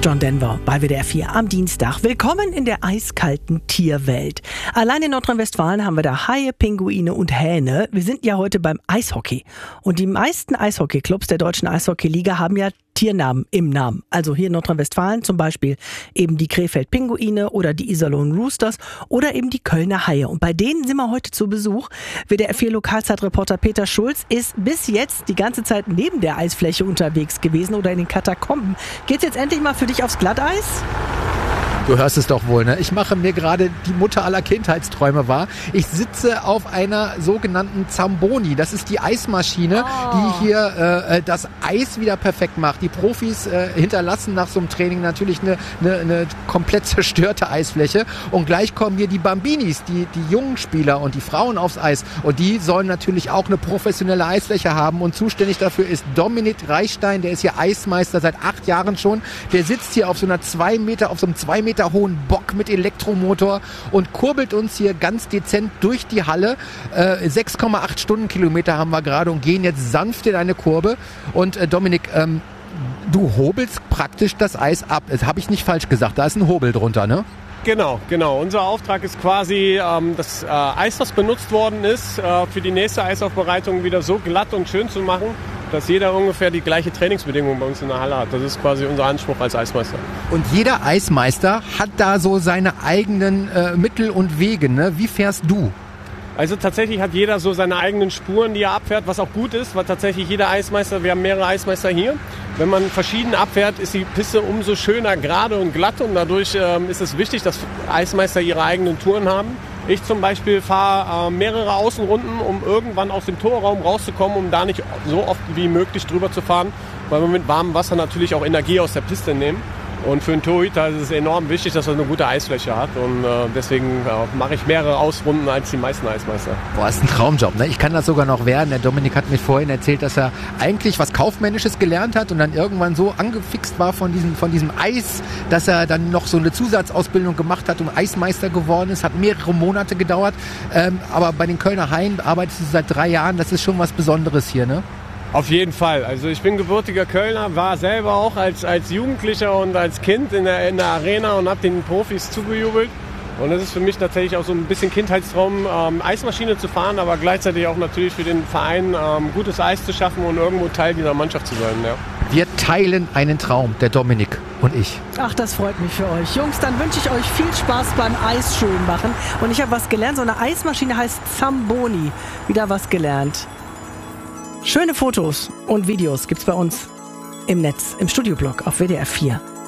John Denver bei WDR 4 am Dienstag. Willkommen in der eiskalten Tierwelt. Allein in Nordrhein-Westfalen haben wir da Haie, Pinguine und Hähne. Wir sind ja heute beim Eishockey. Und die meisten Eishockeyclubs der Deutschen Eishockeyliga haben ja Tiernamen im Namen. Also hier in Nordrhein-Westfalen zum Beispiel eben die Krefeld-Pinguine oder die Iserlohn Roosters oder eben die Kölner Haie. Und bei denen sind wir heute zu Besuch. WDR 4 Lokalzeitreporter Peter Schulz ist bis jetzt die ganze Zeit neben der Eisfläche unterwegs gewesen oder in den Katakomben. Geht's jetzt endlich mal für dich aufs Glatteis? Du hörst es doch wohl, ne? Ich mache mir gerade die Mutter aller Kindheitsträume wahr. Ich sitze auf einer sogenannten Zamboni. Das ist die Eismaschine, die hier das Eis wieder perfekt macht. Die Profis hinterlassen nach so einem Training natürlich eine komplett zerstörte Eisfläche. Und gleich kommen hier die Bambinis, die jungen Spieler und die Frauen aufs Eis. Und die sollen natürlich auch eine professionelle Eisfläche haben. Und zuständig dafür ist Dominik Reichstein. Der ist hier Eismeister seit 8 Jahren schon. Der sitzt hier auf so einem 2 Meter hohen Bock mit Elektromotor und kurbelt uns hier ganz dezent durch die Halle. 6,8 Stundenkilometer haben wir gerade und gehen jetzt sanft in eine Kurve. Und Dominik, du hobelst praktisch das Eis ab. Das habe ich nicht falsch gesagt. Da ist ein Hobel drunter, ne? Genau. Unser Auftrag ist quasi, das Eis, was benutzt worden ist, für die nächste Eisaufbereitung wieder so glatt und schön zu machen, dass jeder ungefähr die gleiche Trainingsbedingungen bei uns in der Halle hat. Das ist quasi unser Anspruch als Eismeister. Und jeder Eismeister hat da so seine eigenen Mittel und Wege, ne? Wie fährst du? Also tatsächlich hat jeder so seine eigenen Spuren, die er abfährt, was auch gut ist, weil tatsächlich jeder Eismeister, wir haben mehrere Eismeister hier, wenn man verschieden abfährt, ist die Piste umso schöner, gerade und glatt und dadurch ist es wichtig, dass Eismeister ihre eigenen Touren haben. Ich zum Beispiel fahre mehrere Außenrunden, um irgendwann aus dem Torraum rauszukommen, um da nicht so oft wie möglich drüber zu fahren, weil wir mit warmem Wasser natürlich auch Energie aus der Piste nehmen. Und für einen Torhüter ist es enorm wichtig, dass er eine gute Eisfläche hat. Und deswegen mache ich mehrere Ausrunden als die meisten Eismeister. Boah, ist ein Traumjob, ne? Ich kann das sogar noch werden. Der Dominik hat mir vorhin erzählt, dass er eigentlich was Kaufmännisches gelernt hat und dann irgendwann so angefixt war von diesem Eis, dass er dann noch so eine Zusatzausbildung gemacht hat und Eismeister geworden ist. Hat mehrere Monate gedauert. Aber bei den Kölner Haien arbeitest du seit 3 Jahren. Das ist schon was Besonderes hier, ne? Auf jeden Fall. Also ich bin gebürtiger Kölner, war selber auch als Jugendlicher und als Kind in der Arena und habe den Profis zugejubelt. Und das ist für mich tatsächlich auch so ein bisschen Kindheitstraum, Eismaschine zu fahren, aber gleichzeitig auch natürlich für den Verein gutes Eis zu schaffen und irgendwo Teil dieser Mannschaft zu sein. Ja. Wir teilen einen Traum, der Dominik und ich. Ach, das freut mich für euch. Jungs, dann wünsche ich euch viel Spaß beim Eis schön machen. Und ich habe was gelernt, so eine Eismaschine heißt Zamboni. Wieder was gelernt. Schöne Fotos und Videos gibt's bei uns im Netz, im Studioblog auf WDR 4.